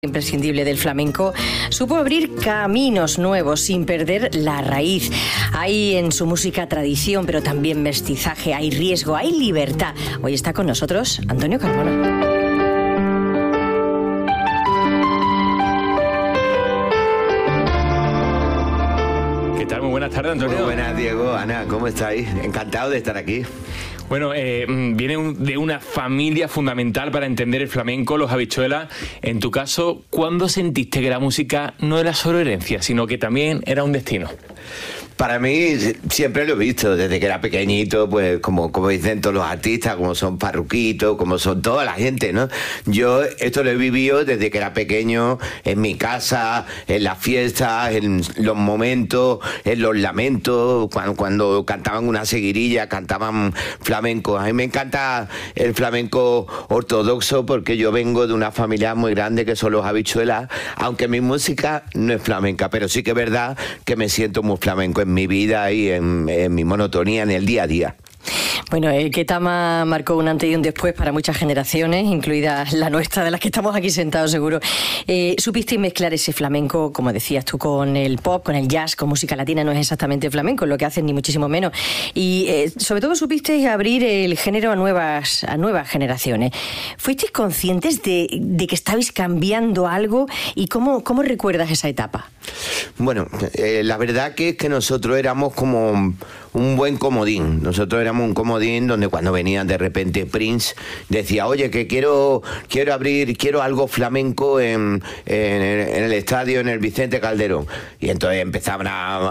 Imprescindible del flamenco, supo abrir caminos nuevos sin perder la raíz. Hay en su música tradición, pero también mestizaje, hay riesgo, hay libertad. Hoy está con nosotros Antonio Carmona. ¿Qué tal? Muy buenas tardes, Antonio. Muy buenas, Diego, Ana, ¿cómo estáis? Encantado de estar aquí. Bueno, viene de una familia fundamental para entender el flamenco, los Habichuelas. En tu caso, ¿cuándo sentiste que la música no era solo herencia, sino que también era un destino? Para mí siempre lo he visto, desde que era pequeñito, pues como dicen todos los artistas, como son Parruquito, como son toda la gente, ¿no? Yo esto lo he vivido desde que era pequeño, en mi casa, en las fiestas, en los momentos, en los lamentos, cuando cantaban una seguirilla, cantaban flamenco. A mí me encanta el flamenco ortodoxo porque yo vengo de una familia muy grande que son los Habichuelas, aunque mi música no es flamenca, pero sí que es verdad que me siento muy flamenco en mi vida y en mi monotonía en el día a día. Bueno, el Ketama marcó un antes y un después para muchas generaciones, incluida la nuestra, de las que estamos aquí sentados seguro. Supiste mezclar ese flamenco, como decías tú, con el pop, con el jazz, con música latina. No es exactamente flamenco lo que hacen, ni muchísimo menos. Y sobre todo supiste abrir el género a nuevas generaciones. ¿Fuisteis conscientes de que estabais cambiando algo? ¿Y cómo recuerdas esa etapa? Bueno, la verdad que es que nosotros éramos como un buen comodín. Nosotros éramos un comodín donde cuando venía de repente Prince decía, oye, que quiero algo flamenco en el estadio, en el Vicente Calderón. Y entonces empezaban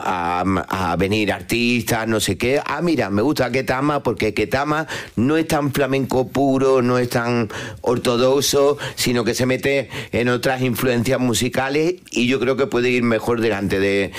a venir artistas, no sé qué. Ah, mira, me gusta Ketama porque Ketama no es tan flamenco puro, no es tan ortodoxo, sino que se mete en otras influencias musicales y yo creo que puede ir mejor delante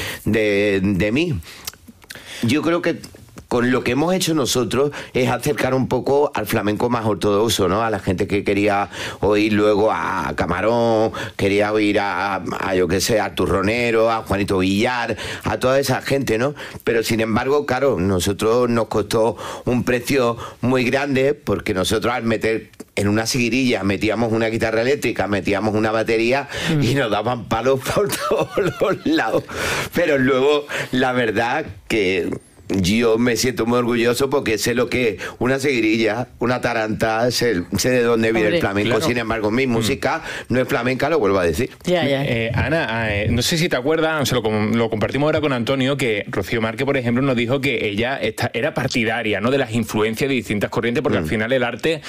de mí. Yo creo que con lo que hemos hecho nosotros es acercar un poco al flamenco más ortodoxo, ¿no? A la gente que quería oír luego a Camarón, quería oír a yo qué sé, a Turronero, a Juanito Villar, a toda esa gente, ¿no? Pero sin embargo, claro, nosotros nos costó un precio muy grande porque nosotros al meter en una seguirilla metíamos una guitarra eléctrica, metíamos una batería y nos daban palos por todos los lados. Pero luego, la verdad que yo me siento muy orgulloso porque sé lo que es una seguirilla, una taranta, sé de dónde viene el flamenco. Claro. Sin embargo, mi música no es flamenca, lo vuelvo a decir. Ana, no sé si te acuerdas, lo compartimos ahora con Antonio, que Rocío Márquez, por ejemplo, nos dijo que ella era partidaria, ¿no?, de las influencias de distintas corrientes, porque al final el arte,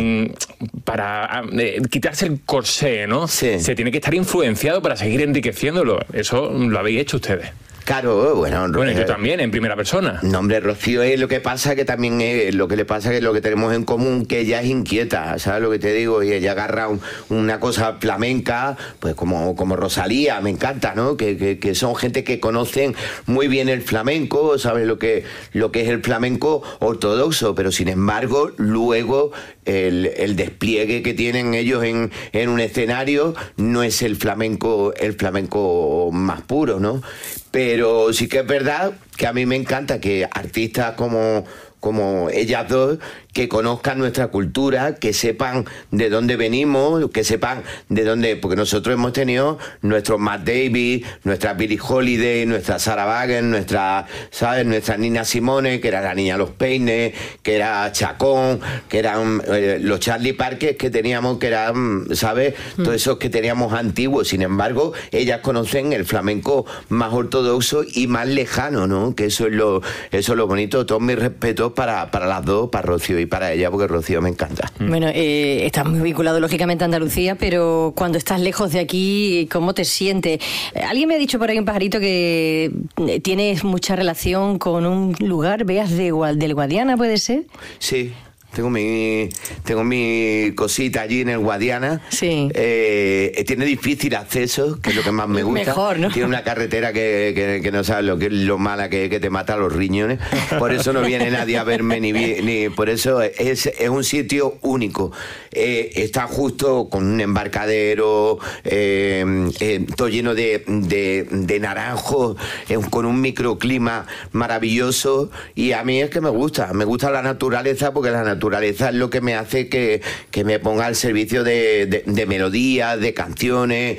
para quitarse el corsé, ¿no? Sí. Se tiene que estar influenciado para seguir enriqueciéndolo. Eso lo habéis hecho ustedes. Claro, bueno, y tú también, en primera persona. No, hombre, Rocío es lo que pasa que también es lo que le pasa que lo que tenemos en común, que ella es inquieta, ¿sabes lo que te digo? Y ella agarra una cosa flamenca, pues como Rosalía, me encanta, ¿no? Que son gente que conocen muy bien el flamenco, ¿sabes lo que es el flamenco ortodoxo? Pero sin embargo, luego el despliegue que tienen ellos en un escenario no es el flamenco más puro, ¿no? Pero sí que es verdad que a mí me encanta que artistas como ellas dos, que conozcan nuestra cultura, que sepan de dónde venimos, que sepan de dónde, porque nosotros hemos tenido nuestro Matt Davis, nuestra Billie Holiday, nuestra Sarah Vaughan, nuestra Nina Simone, que era la niña Los Peines, que era Chacón, que eran los Charlie Parker que teníamos, que eran, ¿sabes? Todos esos que teníamos antiguos. Sin embargo, ellas conocen el flamenco más ortodoxo y más lejano, ¿no? Que eso es lo bonito. Todos mis respetos para las dos, para Rocío y para ella, porque Rocío me encanta. Bueno, estás muy vinculado lógicamente a Andalucía, pero cuando estás lejos de aquí, ¿cómo te sientes? Alguien me ha dicho por ahí, un pajarito, que tienes mucha relación con un lugar, Beas del Guadiana, ¿puede ser? Sí. Tengo mi cosita allí en el Guadiana. Sí. Tiene difícil acceso, que es lo que más me gusta. Mejor, ¿no? Tiene una carretera que no sabes lo mala que te mata los riñones. Por eso no viene nadie a verme, ni por eso es un sitio único. Está justo con un embarcadero, todo lleno de naranjos, con un microclima maravilloso. Y a mí es que me gusta la naturaleza, porque la naturaleza es lo que me hace que me ponga al servicio de melodías, de canciones,